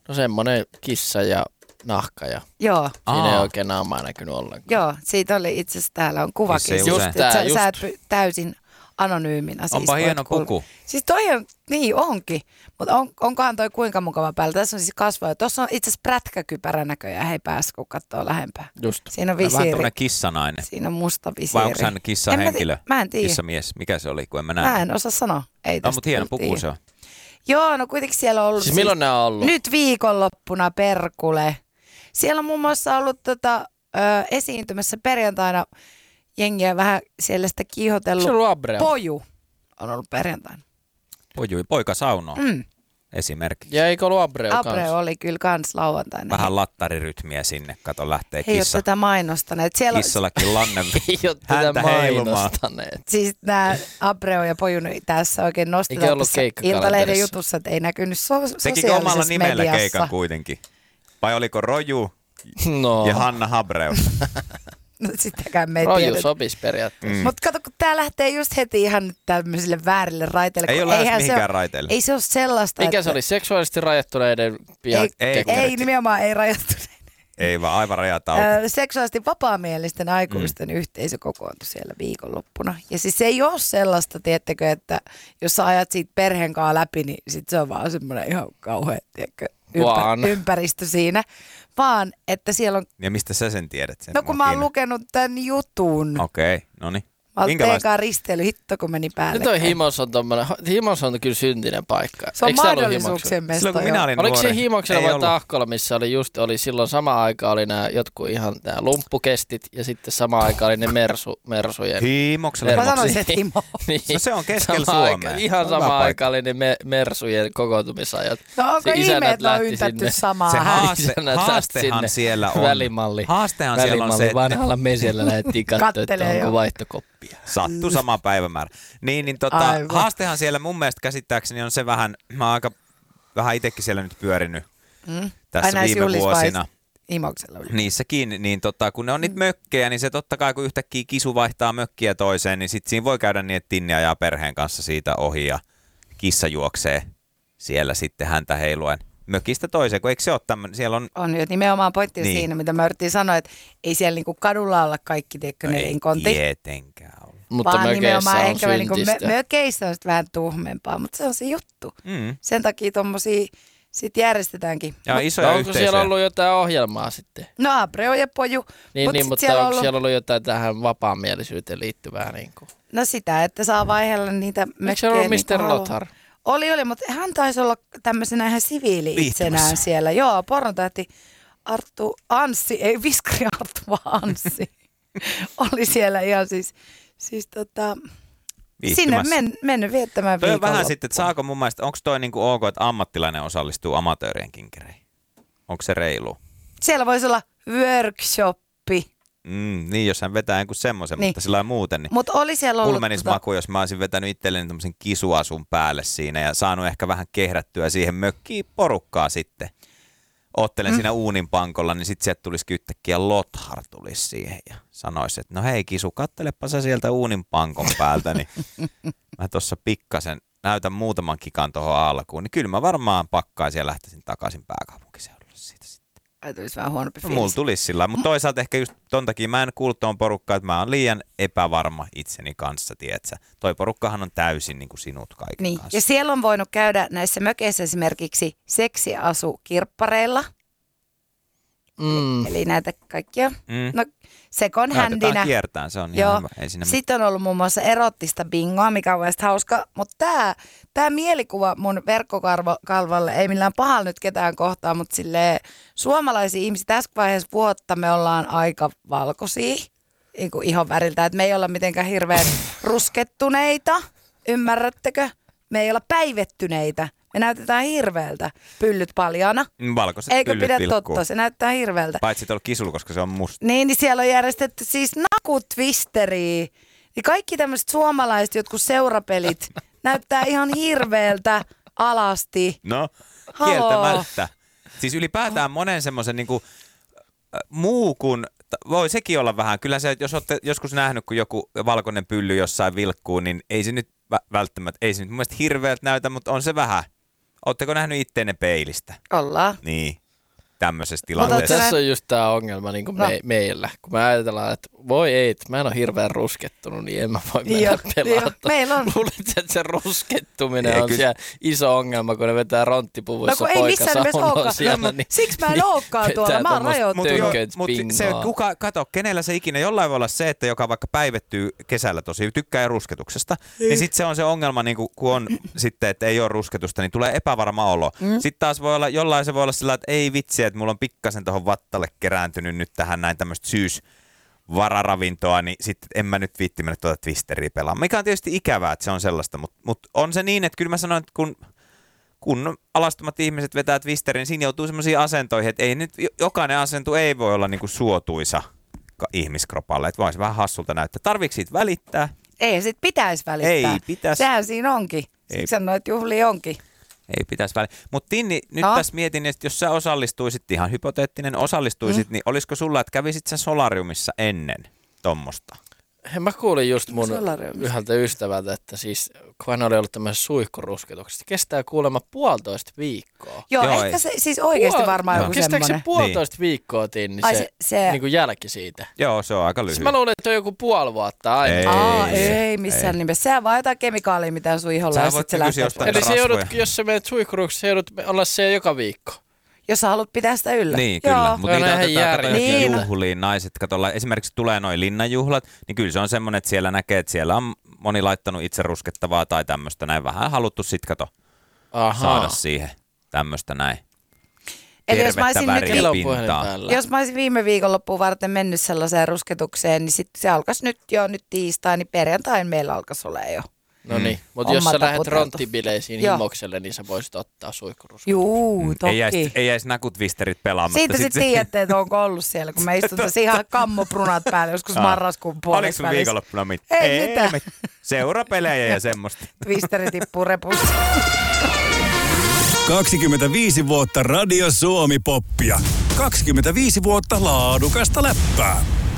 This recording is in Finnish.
No semmonen kissa ja nahka ja Joo. siinä ei oikein naamaa näkynyt ollenkaan. Joo, siitä oli itse asiassa täällä on kuvakin. Just että sä et täysin anonyyminä. Onpa siis hieno puku. Siis toi on, niin onkin, mutta onkohan toi kuinka mukava päällä. Tässä on siis kasvoja. Tuossa on itse asiassa prätkäkypärä näköjään, hei pääs kun katsoo lähempää. Just. Siinä on Vähän visiiri. tämmönen kissanainen. Siinä on musta visiiri. Vai onko hän kissahenkilö? Mä en tiedä. Kissamies, mikä se oli, kun en mä näe. Mä en osaa sanoa. Ei tästä mutta hieno puku se on. Joo, no kuitenkin siellä on ollut. Siis milloin nämä on ollut? Nyt viikonloppuna Perkule. Siellä on muun muassa ollut esiintymässä perjantaina jengiä vähän siellä sitä kiihotellut. Se on ollut Abreu. Poju on ollut perjantaina. Poika saunoo. Esimerkiksi. Ja eikö ollut Abreu kanssa? Abreu oli kyllä kans lauantaina. Vähän lattarirytmiä sinne, kato lähtee He ei kissa. ole tätä mainostaneet. Siellä Kissallakin lannen Ei ole tätä häntä heilumaan. mainostaneet. siis nämä Abreu ja Poju niin tässä oikein Eikä nostetaan ollut tässä keikkakalenterissa. Iltalehden jutussa, että ei näkynyt Tekikö omalla sosiaalisessa nimellä mediassa. keikan kuitenkin? Vai oliko Roju No, ja Hanna Habreu? No sitäkään me ei Roju tiedetä. sopisi periaatteessa. Mutta kato, kun tää lähtee just heti ihan nyt tämmöisille väärille raiteille. Ei kun ole lähes eihän se mihinkään ole- raiteille. Ei se ole sellaista, Mikä että... se oli? Seksuaalisesti rajattuneiden Ei, pihakkekkerit? nimenomaan ei rajattu. Ei vaan aivan rajat auki. Seksuaalisesti vapaamielisten aikuisten yhteisö kokoontui siellä viikonloppuna. Ja siis se ei ole sellaista, tiedättekö, että jos sä ajat siitä perheen kanssa läpi, niin sit se on vaan semmoinen ihan kauhea, tiedätkö, ympäristö siinä. Vaan, että siellä on... Ja mistä sä sen tiedät? Sen No kun mä oon lukenut tämän jutun. Okei, no niin. Mä oon teekaan risteily, hitto kun meni päälle. Nyt on Himos on tommonen, Himos on kyllä syntinen paikka. Se on Eikö täällä ollut mahdollisuuksien mesta. Silloin kun minä olin Oliko nuori, se Himoksella ei vai ollut. Tahkolla, missä oli silloin sama aika oli nämä jotkut ihan nämä lumppukestit ja sitten sama aika oli ne mersujen. Himoksella. Mä sanoisin, että Himo. Niin. No se on keskellä Sama Suomea. ihan Hyvä sama paikka. aika oli ne mersujen kokoontumisajat. No onko Se ihme, isännät että on lähti yntätty sinne. samaa? Se Isännät lähti haastehan sinne. siellä on. Välimalli. Haastehan siellä on se, että vanhalla mesellä lähdettiin katsoa, että Kattelee onko jo. vaihtokoppia. sattuu sama päivämäärä. Niin Aivan. haastehan siellä mun mielestä käsittääkseni on se vähän, mä oon aika vähän itsekin siellä nyt pyörinyt tässä viime vuosina. Himoksella oli. Niissäkin, niin kun ne on niitä mökkejä, niin se totta kai kun yhtäkkiä kisu vaihtaa mökkiä toiseen, niin sit siinä voi käydä niin, että Tinni ajaa perheen kanssa siitä ohi ja kissa juoksee siellä sitten häntä heiluen mökistä toiseen, kun eikö se ole tämmöinen, siellä on... On jo nimenomaan pointti Niin. siinä, mitä mä yritin sanoa, että ei siellä niinku kadulla olla kaikki, tiedätkö, ne inkonti. tietenkään ole. Mutta vaan mökeissä nimenomaan on ehkä niinku syntistä. mökeissä on sit vähän tuhmempaa, mutta se on se juttu. Sen takia tommosia sit järjestetäänkin. Ja isoja No, onko yhteisöjä. siellä ollut jotain ohjelmaa sitten? No Abreu ja Poju. Mutta onko siellä ollut jotain tähän vapaamielisyyteen liittyvää? Niin kuin? No sitä, että saa vaihella niitä Eikö mökkejä. siellä ollut niin kuin Mr. haluaa. Lothar? Oli, mutta hän taisi olla tämmöisenä ihan siviili itsenään Viihtymässä. siellä. Joo, pornotähti Anssi, ei Viskari Arttu, vaan Anssi. Oli siellä ihan siis sinne Viihtymässä. mennyt viettämään Toi on viikonloppua. vähän sitten, että saako mun mielestä, onko toi niinku ok, että ammattilainen osallistuu amatöörien kinkereihin? Onko se reilu? Siellä voisi olla workshoppi, Niin, jos hän vetää jonkun semmoisen, Niin. mutta sillä muuten, niin mutta oli siellä ollut... mulla menisi maku, jos mä olisin vetänyt itselleni tämmöisen kisuasun päälle siinä ja saanut ehkä vähän kehrättyä siihen mökkiin porukkaa sitten. Oottelen siinä uunin pankolla, niin sitten sieltä tulisi yhtäkkiä Lothar tulisi siihen ja sanoisi, että no hei Kisu, kattelepa sä sieltä uunin pankon päältä, niin mä tuossa pikkasen näytän muutaman kikan tuohon alkuun, niin kyllä mä varmaan pakkaisin ja lähtisin takaisin pääkaupunkiseudulle siitä sitten. Ai tulisi vähän huonompi No, fiilis. mulla tulisi sillä mutta toisaalta ehkä just ton takia mä en kuulu tuon porukkaan, että mä oon liian epävarma itseni kanssa, tietsä. Toi porukkahan on täysin niin kuin sinut kaiken Niin. kanssa. Ja siellä on voinut käydä näissä mökeissä esimerkiksi seksiasukirppareilla. Eli näitä kaikkia. No second handina. Näytetään kiertään, se on ihan Joo. hyvä. Ei siinä Sitten on ollut muun muassa erottista bingoa, mikä on mielestäni hauska. Mutta tämä mielikuva mun verkkokalvalle ei millään pahalla nyt ketään kohtaa, mutta silleen suomalaisia ihmisiä tässä vaiheessa vuotta me ollaan aika valkoisia niin kuin ihon väriltä. Että me ei olla mitenkään hirveän ruskettuneita, ymmärrättekö? Me ei olla päivettyneitä. Me näytetään hirveältä, pyllyt paljana. valkoiset Eikö pyllyt pidä vilkkuu. totta, se näyttää hirveältä. Paitsi tuolla Kisulla, koska se on musta. Niin siellä on järjestetty siis nakutwisteriä. Niin kaikki tämmöiset suomalaiset jotkut seurapelit näyttää ihan hirveältä alasti. No, Haloo. kieltämättä. Siis ylipäätään monen semmoisen niinku, muu kuin, voi sekin olla vähän. Kyllä se, jos olette joskus nähnyt, kun joku valkoinen pylly jossain vilkkuu, niin ei se nyt välttämättä, ei se nyt mun mielestä hirveältä näytä, mutta on se vähän Ootteko nähnyt itteenne peilistä? Ollaan. Niin, tämmöisessä Mutta tilanteessa. Tässä on just tää ongelma niin kuin meillä. Kun me ajatellaan, että voi ei, että mä en ole hirveän ruskettunut, niin en mä voi mennä pelata. Meillä on. Luulit, että se ruskettuminen Ei, on siellä iso ongelma, kun ne vetää ronttipuvuissa No kun ei missään nimessä olekaan. siellä. Niin Siksi mä en olekaan tuolla, mä oon rajoittunut. Mutta se, kato, kenellä se ikinä, jollain voi olla se, että joka vaikka päivettyy kesällä tosi, tykkää rusketuksesta, niin sitten se on se ongelma, niin kun on sitten, että ei ole rusketusta, niin tulee epävarma olo. Sitten taas voi olla, jollain se voi olla sillä, että ei vitsi, että mulla on pikkasen tuohon vattalle kerääntynyt nyt tähän näin tämmöistä syysvararavintoa, niin sitten en mä nyt viitti mennä tuota twisteriä pelaamaan. Mikä on tietysti ikävää, että se on sellaista, mutta on se niin, että kyllä mä sanoin, että kun alastomat ihmiset vetää twisterin, niin siinä joutuu semmoisiin asentoihin, että ei nyt, jokainen asento ei voi olla niinku suotuisa ihmiskropalle, että voisi vähän hassulta näyttää. Tarviiko siitä välittää? Ei, sit pitäisi välittää. Ei pitäisi. Sehän siinä onkin. Siksi sanoit juhli onkin. Ei pitäisi välittää. Mutta Tinni, nyt tässä mietin, että jos sä osallistuisit, ihan hypoteettinen osallistuisit, niin olisiko sulla, että kävisit sä solariumissa ennen tommosta? Mä kuulin just mun yhdeltä ystävältä, että siis kun hän oli ollut tämmöisessä suihkurusketuksessa, kestää kuulemma 1,5 viikkoa. Joo, ehkä se siis oikeasti varmaan joku semmoinen. Kestääkö se 1,5 viikkoa, Tinni, se niin kuin jälki siitä? Joo, se on aika lyhyt. Mä luulen, että on joku 5 vuotta aina. Ei missään nimessä. Sehän vaan jotain kemikaalia, mitä sun iholla ja sit se lähtee. Eli se joudut, jos sä menet suihkuruksessa, se joudut olla siellä joka viikko. Jos sä haluat pitää sitä yllä. Niin, kyllä. Mutta niitä otetaan niin. juhliin naiset. Kato, esimerkiksi tulee noin linnanjuhlat, niin kyllä se on semmoinen, että siellä näkee, että siellä on moni laittanut itse ruskettavaa tai tämmöistä näin. Vähän haluttu sit saada siihen tämmöistä näin. Eli jos Tervettä mä olisin viime viikonloppuun varten mennyt sellaiseen rusketukseen, niin sit se alkaisi nyt tiistai, niin perjantain meillä alkaisi olla jo. No niin, mutta jos sä lähdet ronttibileisiin himmokselle, niin sä voisit ottaa suihkurusketuksen. Juu, toki. Ei jäisi nakutwisterit pelaamatta. Siitä sitten tiedätte, että onko ollut siellä, kun mä istun tässä ihan kammoprunat päälle joskus marraskuun puolessa. Oliko sun viikonloppuna mitään? Ei mitään. Seurapelejä ja semmoista. Twisteri tippuu repussa. 25 vuotta Radio Suomi-poppia. 25 vuotta laadukasta läppää.